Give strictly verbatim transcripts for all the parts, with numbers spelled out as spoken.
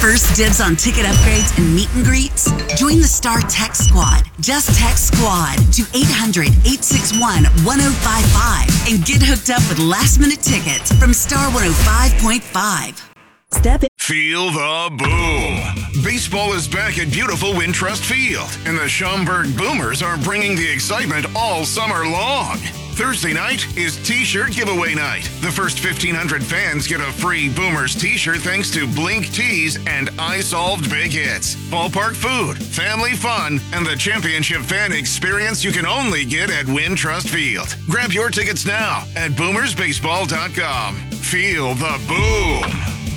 first dibs on ticket upgrades and meet and greets? Join the Star Text Squad. Just text SQUAD to eight hundred, eight six one, one oh five five and get hooked up with last-minute tickets from Star one oh five point five. Step in. Feel the boom. Baseball is back at beautiful Wintrust Field, and the Schaumburg Boomers are bringing the excitement all summer long. Thursday night is T-shirt giveaway night. The first fifteen hundred fans get a free Boomers T-shirt thanks to Blink Tees and I Solved Big Hits. Ballpark food, family fun, and the championship fan experience you can only get at Wintrust Field. Grab your tickets now at boomers baseball dot com. Feel the boom.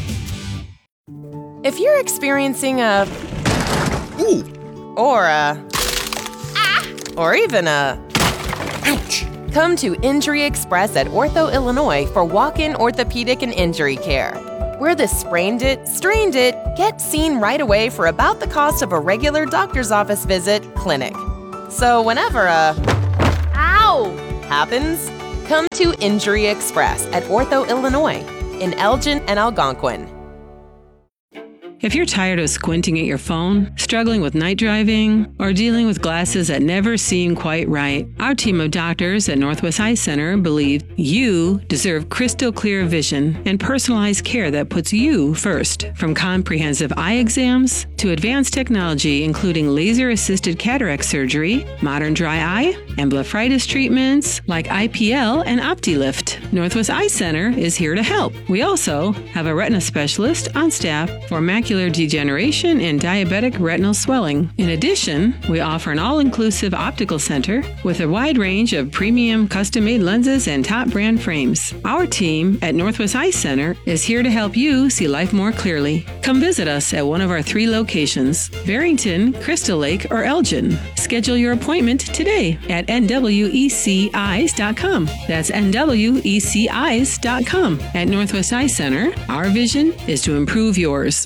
If you're experiencing a... Ooh. Or a... Ah! Or even a... Ouch. Come to Injury Express at Ortho, Illinois for walk-in orthopedic and injury care. Where the sprained it, strained it, get seen right away for about the cost of a regular doctor's office visit, clinic. So whenever a... Ow! happens, come to Injury Express at Ortho, Illinois in Elgin and Algonquin. If you're tired of squinting at your phone, struggling with night driving, or dealing with glasses that never seem quite right, our team of doctors at Northwest Eye Center believe you deserve crystal clear vision and personalized care that puts you first. From comprehensive eye exams to advanced technology including laser-assisted cataract surgery, modern dry eye, and blepharitis treatments like I P L and OptiLift, Northwest Eye Center is here to help. We also have a retina specialist on staff for macular degeneration and diabetic retinal swelling. In addition, we offer an all-inclusive optical center with a wide range of premium custom-made lenses and top brand frames. Our team at Northwest Eye Center is here to help you see life more clearly. Come visit us at one of our three locations, Barrington, Crystal Lake, or Elgin. Schedule your appointment today at N W E C eyes dot com. That's N W E C eyes dot com. At Northwest Eye Center, our vision is to improve yours.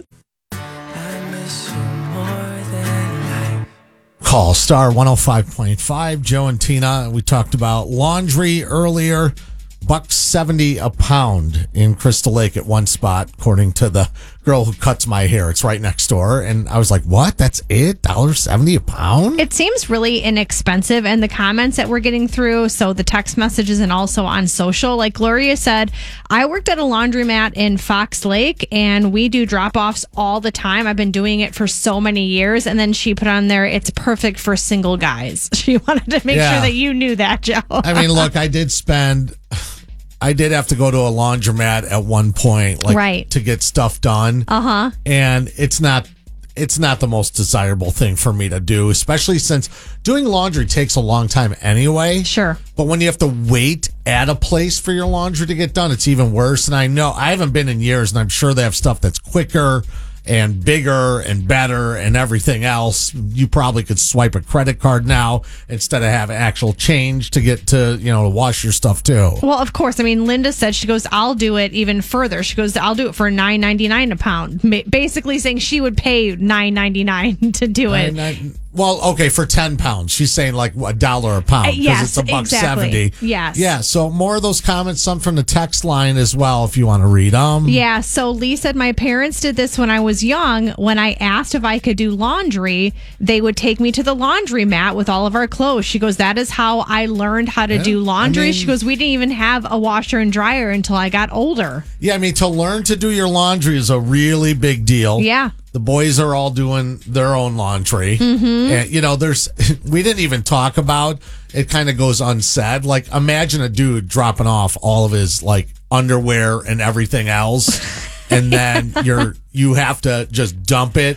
Call Star one oh five point five. Joe and Tina, we talked about laundry earlier. Buck seventy a pound in Crystal Lake at one spot, according to the girl who cuts my hair. It's right next door. And I was like, what? That's it? one dollar seventy a pound? It seems really inexpensive. And the comments that we're getting through, so the text messages and also on social, like Gloria said, I worked at a laundromat in Fox Lake and we do drop-offs all the time. I've been doing it for so many years. And then she put on there, it's perfect for single guys. She wanted to make Yeah. sure that you knew that, Joe. I mean, look, I did spend... I did have to go to a laundromat at one point, like Right. to get stuff done. Uh-huh. And it's not it's not the most desirable thing for me to do, especially since doing laundry takes a long time anyway. Sure. But when you have to wait at a place for your laundry to get done, it's even worse. And I know I haven't been in years, and I'm sure they have stuff that's quicker and bigger and better and everything else. You probably could swipe a credit card now instead of have actual change to get to, you know, to wash your stuff too. Well, of course. I mean, Linda said, she goes, I'll do it even further. She goes, I'll do it for nine ninety-nine a pound. Ma- Basically saying she would pay nine ninety-nine to do it. And I- well, okay, for ten pounds. She's saying like a dollar a pound Uh, because yes, it's a buck exactly. seventy. Yes. Yeah, so more of those comments, some from the text line as well, if you want to read them. Yeah, so Lee said, my parents did this when I was young. When I asked if I could do laundry, they would take me to the laundromat with all of our clothes. She goes, that is how I learned how to Yeah, do laundry. I mean- She goes, we didn't even have a washer and dryer until I got older. Yeah, I mean, to learn to do your laundry is a really big deal. Yeah. The boys are all doing their own laundry. Mm-hmm. And, you know, there's, we didn't even talk about, it kind of goes unsaid. Like, imagine a dude dropping off all of his, like, underwear and everything else. And then you're, you have to just dump it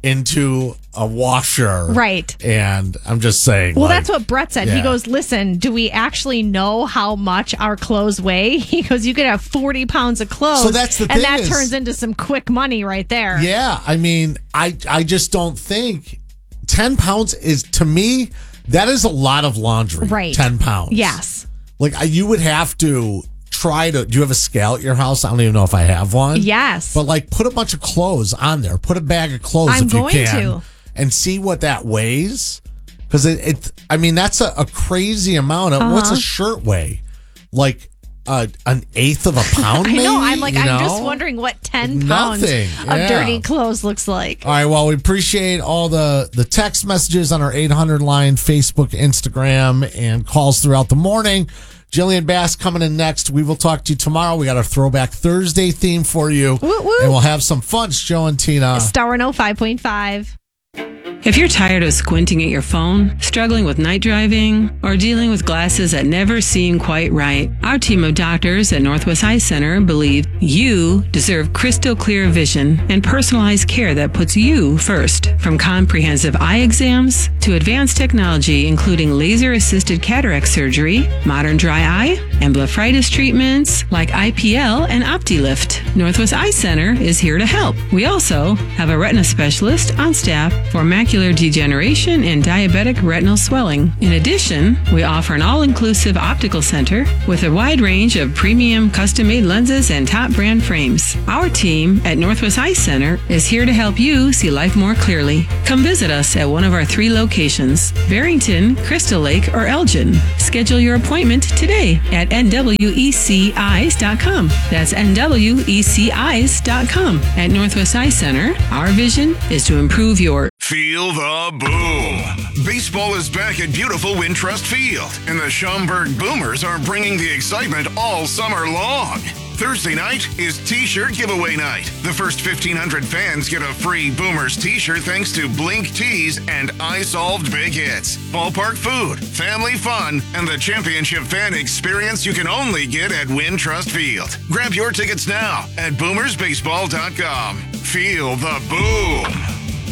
into a washer. Right. And I'm just saying. Well, like, that's what Brett said. He yeah. goes, listen, do we actually know how much our clothes weigh? He goes, you could have forty pounds of clothes. So that's the And thing that is- turns into some quick money right there. Yeah, I mean, I I just don't think ten pounds is, to me, that is a lot of laundry. Right. ten pounds. Yes. Like, I- you would have to try to, do you have a scale at your house? I don't even know if I have one. Yes. But, like, put a bunch of clothes on there. Put a bag of clothes I'm if you going can. to. And see what that weighs. Because it, it, I mean, that's a, a crazy amount. Of, Uh-huh. What's a shirt weigh? Like, uh, an eighth of a pound. I Maybe, know. I'm like, you I'm know? just wondering what ten pounds Nothing. of Yeah. dirty clothes looks like. All right. Well, we appreciate all the, the text messages on our eight hundred line, Facebook, Instagram, and calls throughout the morning. Jillian Bass coming in next. We will talk to you tomorrow. We got our Throwback Thursday theme for you. Woo, woo. And we'll have some fun. It's Joe and Tina. Star one oh five point five. If you're tired of squinting at your phone, struggling with night driving, or dealing with glasses that never seem quite right, our team of doctors at Northwest Eye Center believe you deserve crystal clear vision and personalized care that puts you first. From comprehensive eye exams to advanced technology, including laser-assisted cataract surgery, modern dry eye, and blepharitis treatments like I P L and OptiLift, Northwest Eye Center is here to help. We also have a retina specialist on staff for macular degeneration and diabetic retinal swelling. In addition, we offer an all-inclusive optical center with a wide range of premium custom-made lenses and top brand frames. Our team at Northwest Eye Center is here to help you see life more clearly. Come visit us at one of our three locations, Barrington, Crystal Lake, or Elgin. Schedule your appointment today at N W E C eyes dot com. That's N W E C eyes dot com. At Northwest Eye Center, our vision is to improve your Feel the boom. Baseball is back at beautiful Wintrust Field, and the Schaumburg Boomers are bringing the excitement all summer long. Thursday night is T-shirt giveaway night. The first fifteen hundred fans get a free Boomers T-shirt thanks to Blink Tees and I Solved Big Hits. Ballpark food, family fun, and the championship fan experience you can only get at Wintrust Field. Grab your tickets now at boomers baseball dot com. Feel the boom.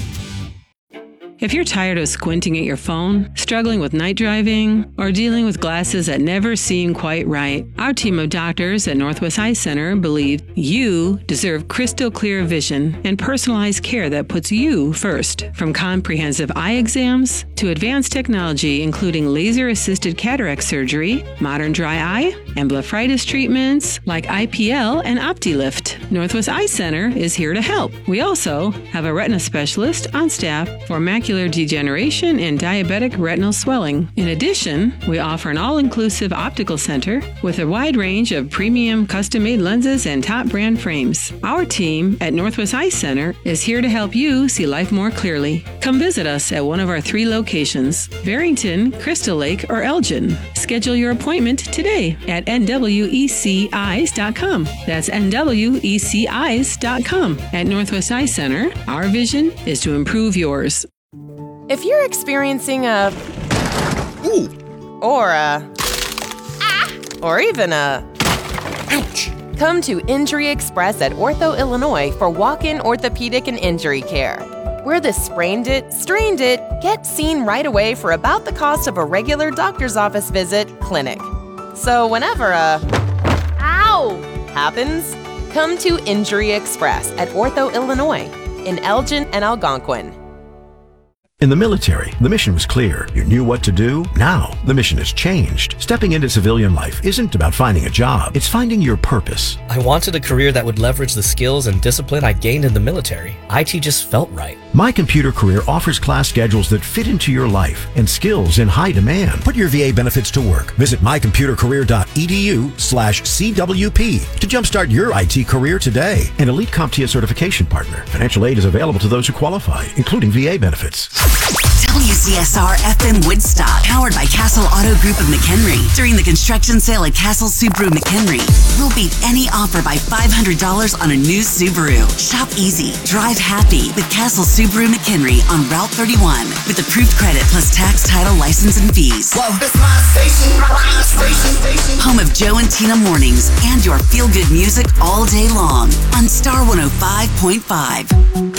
If you're tired of squinting at your phone, struggling with night driving, or dealing with glasses that never seem quite right, our team of doctors at Northwest Eye Center believe you deserve crystal clear vision and personalized care that puts you first. From comprehensive eye exams to advanced technology, including laser-assisted cataract surgery, modern dry eye, and blepharitis treatments like I P L and OptiLift, Northwest Eye Center is here to help. We also have a retina specialist on staff for macular degeneration and diabetic retinal swelling. In addition, we offer an all-inclusive optical center with a wide range of premium custom-made lenses and top brand frames. Our team at Northwest Eye Center is here to help you see life more clearly. Come visit us at one of our three locations, Barrington, Crystal Lake, or Elgin. Schedule your appointment today at N W E C eyes dot com. That's N W E C eyes dot com. At Northwest Eye Center, our vision is to improve yours. If you're experiencing a Ooh. or a ah, or even a Ouch. come to Injury Express at Ortho Illinois for walk-in orthopedic and injury care. We're the sprained it, strained it, get seen right away for about the cost of a regular doctor's office visit clinic. So whenever a ow happens, come to Injury Express at Ortho Illinois in Elgin and Algonquin. In the military, the mission was clear. You knew what to do. Now, the mission has changed. Stepping into civilian life isn't about finding a job. It's finding your purpose. I wanted a career that would leverage the skills and discipline I gained in the military. I T just felt right. My Computer Career offers class schedules that fit into your life and skills in high demand. Put your V A benefits to work. Visit my computer career dot e d u slash C W P to jumpstart your I T career today. An Elite CompTIA certification partner. Financial aid is available to those who qualify, including V A benefits. W C S R F M Woodstock, powered by Castle Auto Group of McHenry. During the construction sale at Castle Subaru McHenry, we'll beat any offer by five hundred dollars on a new Subaru. Shop easy, drive happy with Castle Subaru McHenry on Route thirty-one with approved credit plus tax, title, license, and fees. Well, it's my station, my station, station. Home of Joe and Tina mornings and your feel-good music all day long on Star one oh five point five.